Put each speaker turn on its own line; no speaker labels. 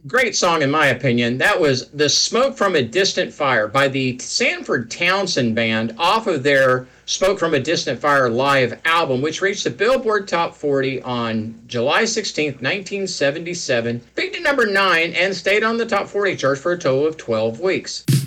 Great song, in my opinion. That was The Smoke from a Distant Fire by the Sanford Townsend Band off of their Smoke from a Distant Fire live album, which reached the Billboard Top 40 on July 16th, 1977, peaked at number 9, and stayed on the Top 40 chart for a total of 12 weeks.